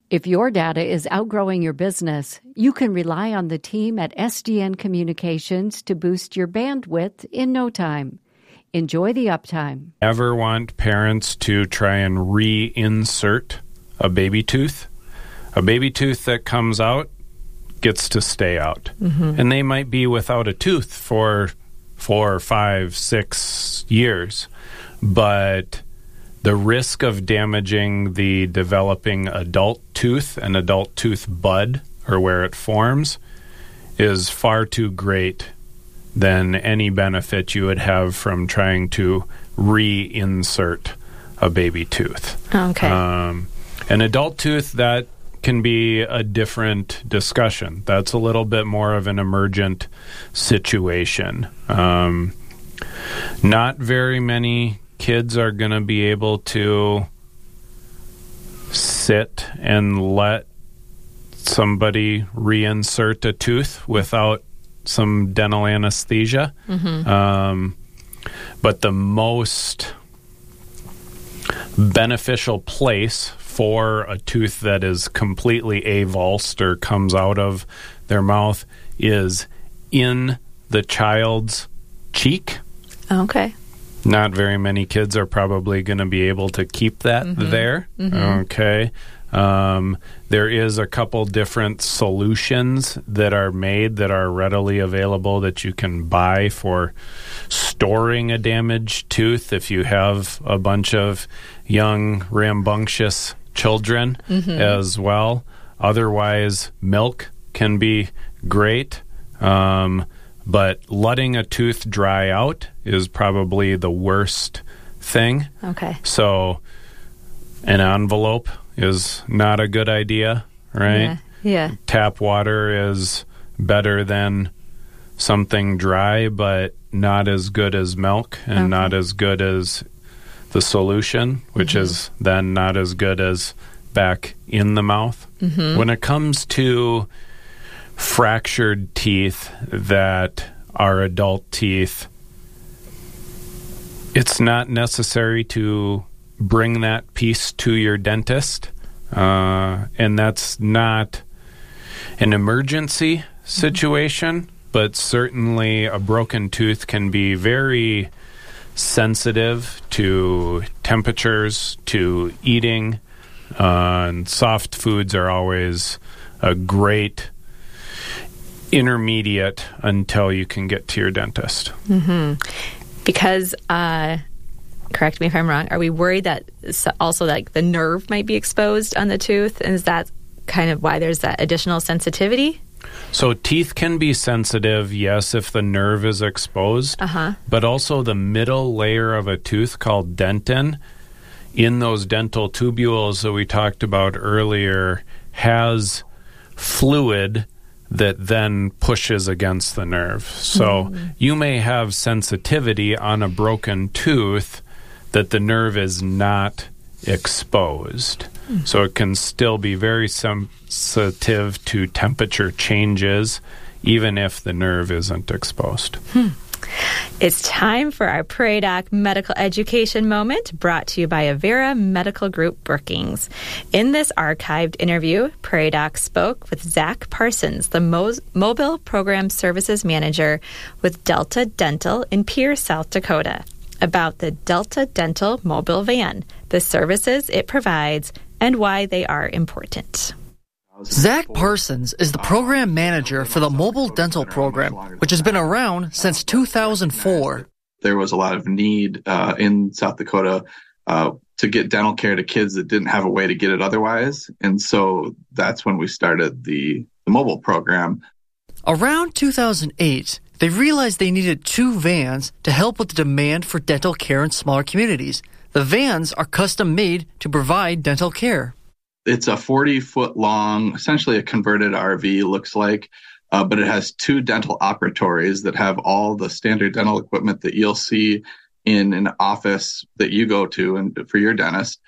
If your data is outgrowing your business, you can rely on the team at SDN Communications to boost your bandwidth in no time. Enjoy the uptime. Ever want parents to try and reinsert a baby tooth? A baby tooth that comes out gets to stay out. Mm-hmm. And they might be without a tooth for 4, 5, 6 years. But the risk of damaging the developing adult tooth and adult tooth bud, or where it forms, is far too great than any benefit you would have from trying to reinsert a baby tooth. Okay. An adult tooth, that can be a different discussion. That's a little bit more of an emergent situation. Not very many kids are going to be able to sit and let somebody reinsert a tooth without some dental anesthesia. Mm-hmm. But the most beneficial place for a tooth that is completely avulsed or comes out of their mouth is in the child's cheek. Okay. Not very many kids are probably going to be able to keep that there. Mm-hmm. Okay. There is a couple different solutions that are made that are readily available that you can buy for storing a damaged tooth if you have a bunch of young, rambunctious children as well. Otherwise, milk can be great. But letting a tooth dry out is probably the worst thing. Okay. So an envelope is not a good idea, right? Yeah. Tap water is better than something dry, but not as good as milk and not as good as the solution, which is then not as good as back in the mouth. Mm-hmm. When it comes to fractured teeth that are adult teeth, it's not necessary to bring that piece to your dentist, and that's not an emergency situation, but certainly a broken tooth can be very sensitive to temperatures, to eating, and soft foods are always a great intermediate until you can get to your dentist. Mm-hmm. Because, correct me if I'm wrong, are we worried that also like the nerve might be exposed on the tooth? And is that kind of why there's that additional sensitivity? So teeth can be sensitive, yes, if the nerve is exposed, but also the middle layer of a tooth called dentin in those dental tubules that we talked about earlier has fluid that then pushes against the nerve. So you may have sensitivity on a broken tooth that the nerve is not exposed. So it can still be very sensitive to temperature changes, even if the nerve isn't exposed. It's time for our Prairie Doc Medical Education Moment, brought to you by Avera Medical Group Brookings. In this archived interview, Prairie Doc spoke with Zach Parsons, the Mobile Program Services Manager with Delta Dental in Pierre, South Dakota, about the Delta Dental mobile van, the services it provides, and why they are important. Zach Parsons is the program manager for the Mobile Dental Program, which has been around since 2004. There was a lot of need in South Dakota to get dental care to kids that didn't have a way to get it otherwise. And so that's when we started the mobile program. Around 2008, they realized they needed 2 vans to help with the demand for dental care in smaller communities. The vans are custom made to provide dental care. It's a 40-foot long, essentially a converted RV looks like, but it has 2 dental operatories that have all the standard dental equipment that you'll see in an office that you go to and for your dentist.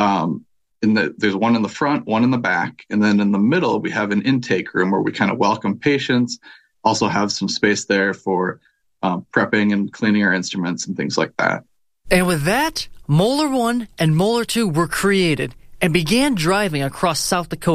There's one in the front, one in the back, and then in the middle we have an intake room where we kind of welcome patients. Also have some space there for prepping and cleaning our instruments and things like that. And with that, Molar 1 and Molar 2 were created and began driving across South Dakota.